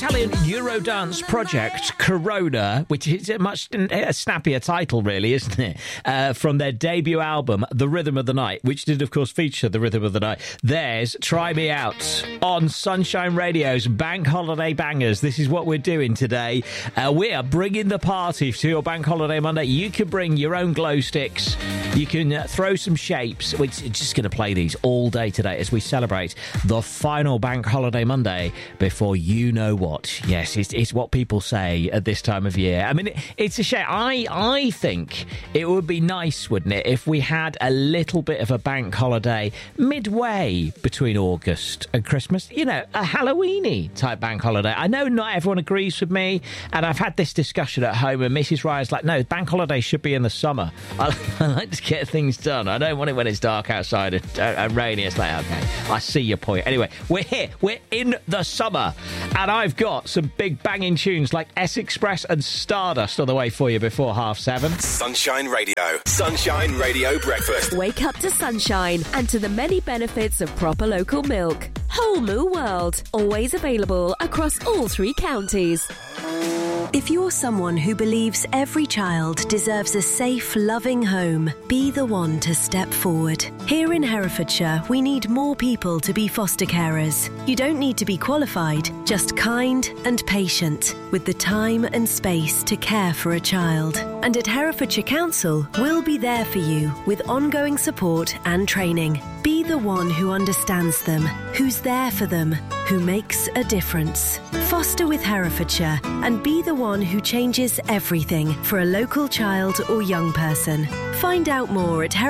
Italian Eurodance project Corona, which is a much snappier title, really, isn't it? From their debut album, The Rhythm of the Night, which did, of course, feature The Rhythm of the Night. There's Try Me Out on Sunshine Radio's Bank Holiday Bangers. This is what we're doing today. We are bringing the party to your Bank Holiday Monday. You can bring your own glow sticks. You can throw some shapes. We're just going to play these all day today as we celebrate the final Bank Holiday Monday before you know what. Yes, it's what people say at this time of year. I mean, it's a shame. I think it would be nice, wouldn't it, if we had a little bit of a bank holiday midway between August and Christmas. You know, a Halloween-y type bank holiday. I know not everyone agrees with me, and I've had this discussion at home, and Mrs. Ryan's like, no, bank holidays should be in the summer. I like to get things done. I don't want it when it's dark outside and rainy. It's like, okay, I see your point. Anyway, we're here. We're in the summer, and I've got some big banging tunes like S Express and Stardust on the way for you before 7:30. Sunshine Radio. Sunshine Radio Breakfast. Wake up to sunshine and to the many benefits of proper local milk. Whole Moo World. Always available across all 3 counties. If you're someone who believes every child deserves a safe, loving home, be the one to step forward. Here in Herefordshire, we need more people to be foster carers. You don't need to be qualified, just kind and patient, with the time and space to care for a child. And at Herefordshire Council, we'll be there for you with ongoing support and training. Be the one who understands them, who's there for them, who makes a difference. Foster with Herefordshire and be the one who changes everything for a local child or young person. Find out more at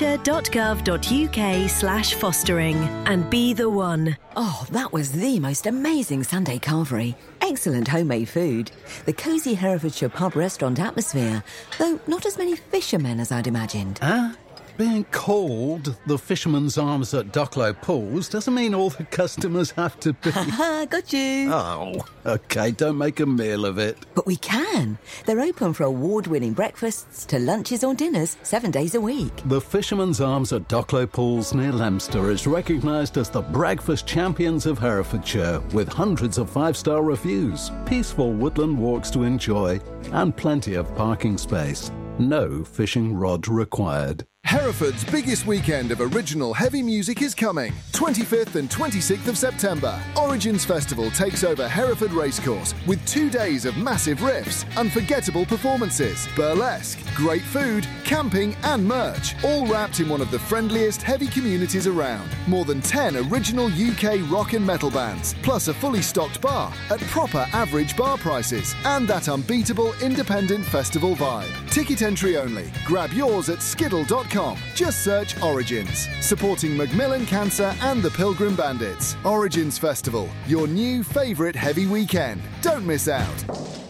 herefordshire.gov.uk/fostering and be the one. Oh, that was the most amazing Sunday carvery. Excellent homemade food. The cosy Herefordshire pub restaurant atmosphere, though not as many fishermen as I'd imagined. Huh? Being called the Fisherman's Arms at Ducklow Pools doesn't mean all the customers have to be... Ha, got you. Oh, OK, don't make a meal of it. But we can. They're open for award-winning breakfasts to lunches or dinners 7 days a week. The Fisherman's Arms at Ducklow Pools near Leominster is recognised as the breakfast champions of Herefordshire, with hundreds of 5-star reviews, peaceful woodland walks to enjoy, and plenty of parking space. No fishing rod required. Hereford's biggest weekend of original heavy music is coming. 25th and 26th of September. Origins Festival takes over Hereford Racecourse with 2 days of massive riffs, unforgettable performances, burlesque, great food, camping and merch, all wrapped in one of the friendliest heavy communities around. More than 10 original UK rock and metal bands, plus a fully stocked bar at proper average bar prices, and that unbeatable independent festival vibe. Ticket entry only. Grab yours at skiddle.com. Just search Origins. Supporting Macmillan Cancer and the Pilgrim Bandits. Origins Festival, your new favourite heavy weekend. Don't miss out.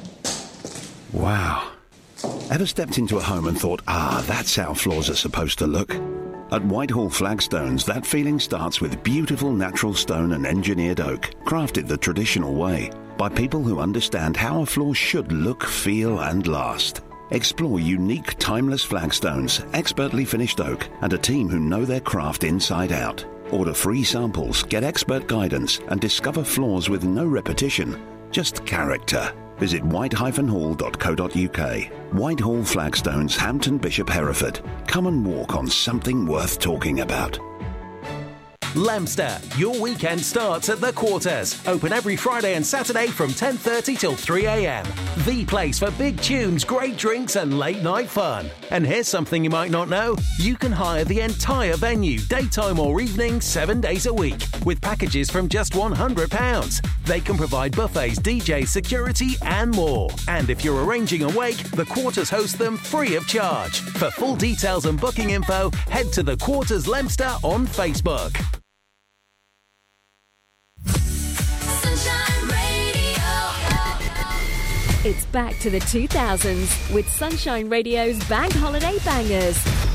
Wow. Ever stepped into a home and thought, that's how floors are supposed to look? At Whitehall Flagstones, that feeling starts with beautiful natural stone and engineered oak, crafted the traditional way, by people who understand how a floor should look, feel and last. Explore unique, timeless flagstones, expertly finished oak, and a team who know their craft inside out. Order free samples, get expert guidance, and discover floors with no repetition, just character. Visit white-hall.co.uk. Whitehall Flagstones, Hampton Bishop, Hereford. Come and walk on something worth talking about. Leominster, your weekend starts at The Quarters. Open every Friday and Saturday from 10:30 till 3 a.m. The place for big tunes, great drinks and late night fun. And here's something you might not know. You can hire the entire venue, daytime or evening, 7 days a week, with packages from just £100. They can provide buffets, DJs, security and more. And if you're arranging a wake, The Quarters host them free of charge. For full details and booking info, head to The Quarters Leominster on Facebook. It's back to the 2000s with Sunshine Radio's Bank Holiday Bangers.